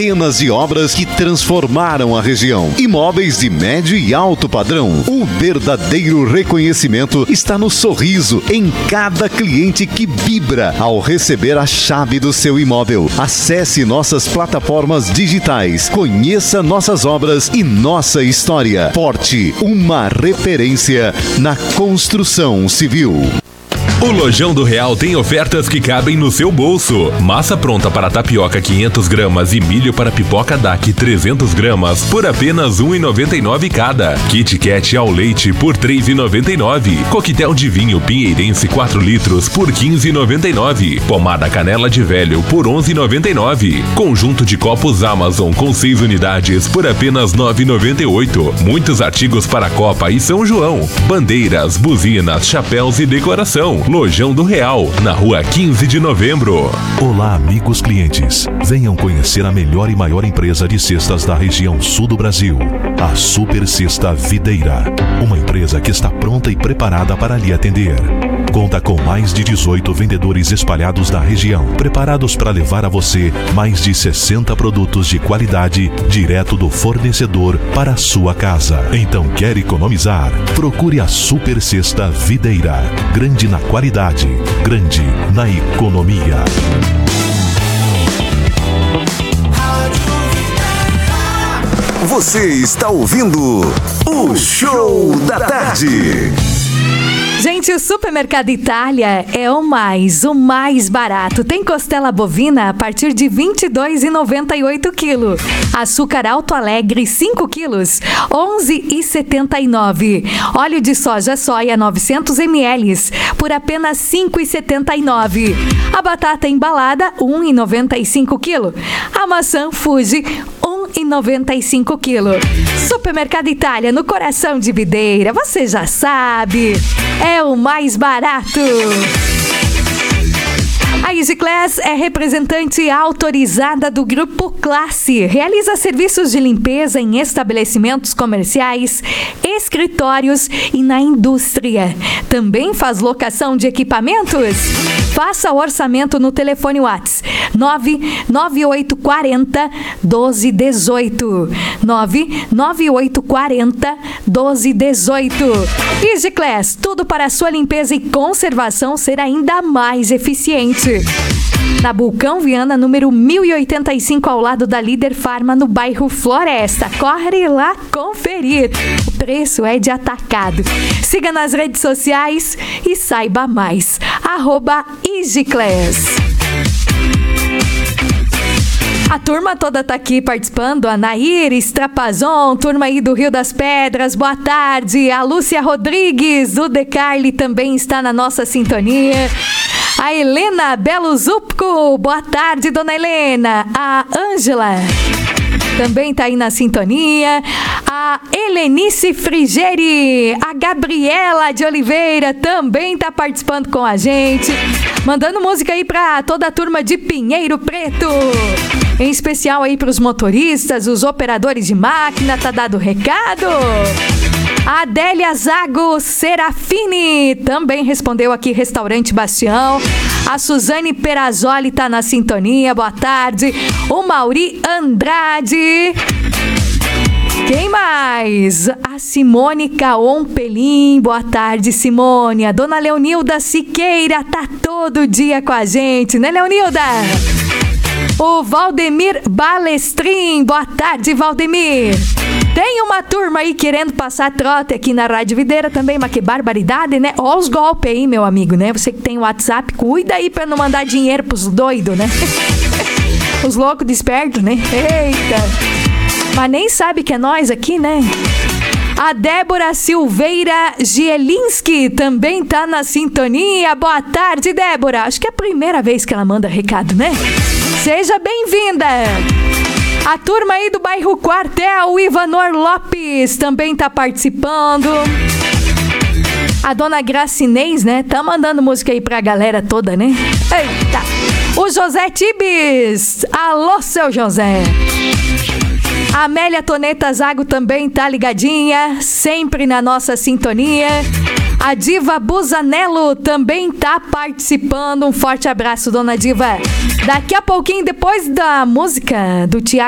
centenas de obras que transformaram a região. Imóveis de médio e alto padrão. O verdadeiro reconhecimento está no sorriso em cada cliente que vibra ao receber a chave do seu imóvel. Acesse nossas plataformas digitais, conheça nossas obras e nossa história. Forte, uma referência na construção civil. O Lojão do Real tem ofertas que cabem no seu bolso. Massa pronta para tapioca 500 gramas e milho para pipoca DAC 300 gramas por apenas R$ 1,99 cada. Kit Kat ao leite por R$ 3,99. Coquetel de vinho pinheirense 4 litros por R$ 15,99. Pomada canela de velho por R$ 11,99. Conjunto de copos Amazon com 6 unidades por apenas R$ 9,98. Muitos artigos para a Copa e São João. Bandeiras, buzinas, chapéus e decoração. Lojão do Real, na rua 15 de novembro. Olá, amigos clientes. Venham conhecer a melhor e maior empresa de cestas da região sul do Brasil. A Super Cesta Videira. Uma empresa que está pronta e preparada para lhe atender. Conta com mais de 18 vendedores espalhados na região, preparados para levar a você mais de 60 produtos de qualidade direto do fornecedor para a sua casa. Então, quer economizar? Procure a Super Cesta Videira. Grande na qualidade, grande na economia. Você está ouvindo o Show da Tarde. Gente, o Supermercado Itália é o mais barato. Tem costela bovina a partir de R$ 22,98 quilo. Açúcar Alto Alegre 5 quilos, R$ 11,79. Óleo de soja 900 ml por apenas R$ 5,79. A batata embalada R$ 1,95 quilo. A maçã Fuji R$ 1,95 quilo. Supermercado Itália, no coração de Videira, você já sabe, é o mais barato. A Easy Class é representante autorizada do Grupo Classe. Realiza serviços de limpeza em estabelecimentos comerciais, escritórios e na indústria. Também faz locação de equipamentos. Faça o orçamento no telefone WhatsApp 99840 1218. 99840 1218. Easy Class, tudo para a sua limpeza e conservação ser ainda mais eficiente. Na Bulcão Viana, número 1085, ao lado da Líder Farma, no bairro Floresta. Corre lá conferir. O preço é de atacado. Siga nas redes sociais e saiba mais. @EasyClass. A turma toda tá aqui participando. A Nair Strapazon, turma aí do Rio das Pedras, boa tarde. A Lúcia Rodrigues, do Decarli, também está na nossa sintonia. A Helena Belo Zupco, boa tarde, dona Helena. A Ângela também tá aí na sintonia. A Helenice Frigeri, a Gabriela de Oliveira também tá participando com a gente, mandando música aí pra toda a turma de Pinheiro Preto, em especial aí pros motoristas, os operadores de máquina. Tá dado o recado. A Adélia Zago Serafini também respondeu aqui, Restaurante Bastião. A Suzane Perazzoli tá na sintonia, boa tarde. O Mauri Andrade. Quem mais? A Simone Caon Pelim, boa tarde, Simone. A dona Leonilda Siqueira tá todo dia com a gente, né, Leonilda? O Valdemir Balestrin, boa tarde, Valdemir. Tem uma turma aí querendo passar trote aqui na Rádio Videira também, mas que barbaridade, né? Ó os golpes aí, meu amigo, né? Você que tem o WhatsApp, cuida aí pra não mandar dinheiro pros doidos, né? Os loucos despertos, né? Eita! Mas nem sabe que é nós aqui, né? A Débora Silveira Gielinski também tá na sintonia. Boa tarde, Débora. Acho que é a primeira vez que ela manda recado, né? Seja bem-vinda. A turma aí do bairro Quartel, o Ivanor Lopes, também tá participando. A dona Gracinês, né? Tá mandando música aí pra galera toda, né? Eita! O José Tibes. Alô, seu José. A Amélia Toneta Zago também tá ligadinha, sempre na nossa sintonia. A Diva Busanello também tá participando. Um forte abraço, dona Diva. Daqui a pouquinho, depois da música do Tiago